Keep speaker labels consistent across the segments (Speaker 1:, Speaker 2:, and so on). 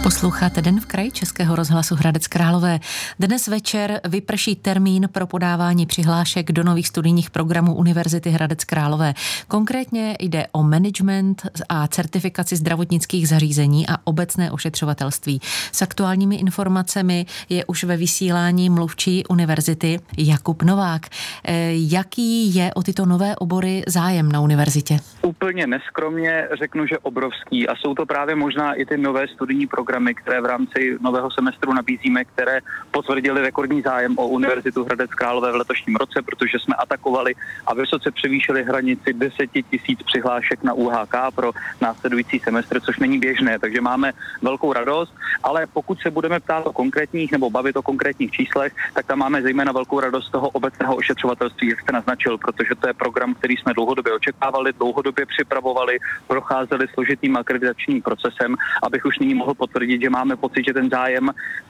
Speaker 1: Posloucháte Den v kraji Českého rozhlasu Hradec Králové. Dnes večer vyprší termín pro podávání přihlášek do nových studijních programů Univerzity Hradec Králové. Konkrétně jde o management a certifikaci zdravotnických zařízení a obecné ošetřovatelství. S aktuálními informacemi je už ve vysílání mluvčí univerzity Jakub Novák. Jaký je o tyto nové obory zájem na univerzitě?
Speaker 2: Úplně neskromně řeknu, že obrovský, a jsou to právě možná i ty nové studijní programy, které v rámci nového semestru nabízíme, které potvrdili rekordní zájem o Univerzitu Hradec Králové v letošním roce, protože jsme atakovali a vysoce převýšili hranici 10 000 přihlášek na UHK pro následující semestr, což není běžné, takže máme velkou radost, ale pokud se budeme ptát o konkrétních nebo bavit o konkrétních číslech, tak tam máme zejména velkou radost toho obecného ošetřovatelství, jak jste naznačil, protože to je program, který jsme dlouhodobě očekávali, dlouhodobě připravovali, procházeli složitým akreditačním procesem, abych už nyní mohl potvrdit, že máme pocit, že ten zájem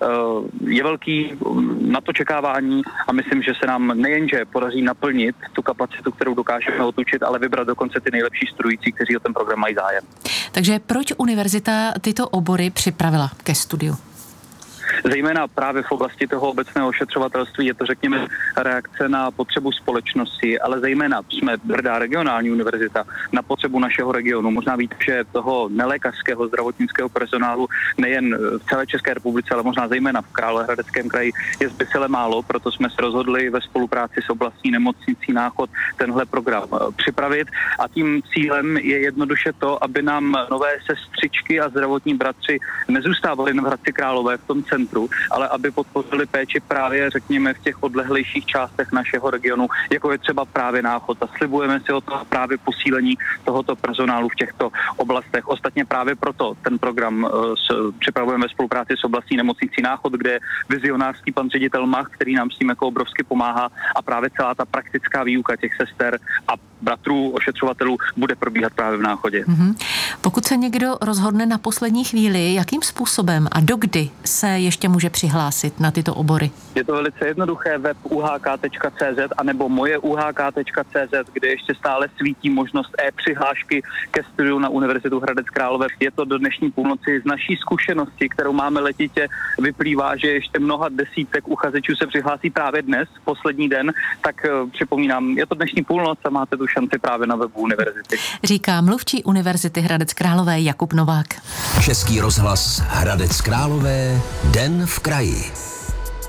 Speaker 2: je velký na to čekávání a myslím, že se nám nejenže podaří naplnit tu kapacitu, kterou dokážeme otučit, ale vybrat dokonce ty nejlepší studující, kteří o ten program mají zájem.
Speaker 1: Takže proč univerzita tyto obory připravila ke studiu?
Speaker 2: Zejména právě v oblasti toho obecného ošetřovatelství je to, řekněme, reakce na potřebu společnosti, ale zejména jsme hrdá regionální univerzita na potřebu našeho regionu. Možná víte, že toho nelékařského zdravotnického personálu nejen v celé České republice, ale možná zejména v Královéhradeckém kraji je zbysele málo, proto jsme se rozhodli ve spolupráci s oblastní nemocnicí Náchod tenhle program připravit a tím cílem je jednoduše to, aby nám nové sestřičky a zdravotní bratři nezůstávali v Hradci Králové v tom centru, ale aby podpořili péči právě, řekněme, v těch odlehlejších částech našeho regionu, jako je třeba právě Náchod. A slibujeme si o to právě posílení tohoto personálu v těchto oblastech. Ostatně právě proto ten program připravujeme ve spolupráci s oblastní nemocnicí Náchod, kde je vizionářský pan ředitel Mach, který nám s tím jako obrovsky pomáhá a právě celá ta praktická výuka těch sester a bratrů ošetřovatelů bude probíhat právě v Náchodě.
Speaker 1: Pokud se někdo rozhodne na poslední chvíli, jakým způsobem a dokdy se ještě může přihlásit na tyto obory?
Speaker 2: Je to velice jednoduché, web uhk.cz anebo mojeuhk.cz, kde ještě stále svítí možnost e-přihlášky ke studiu na Univerzitu Hradec Králové. Je to do dnešní půlnoci. Z naší zkušenosti, kterou máme letitě, vyplývá, že ještě mnoha desítek uchazečů se přihlásí právě dnes, poslední den, tak připomínám, je to dnešní půlnoc a máte tu šanci právě na webu univerzity.
Speaker 1: Říká mluvčí Univerzity Hradec Králové Jakub Novák.
Speaker 3: Český rozhlas Hradec Králové, Den v kraji.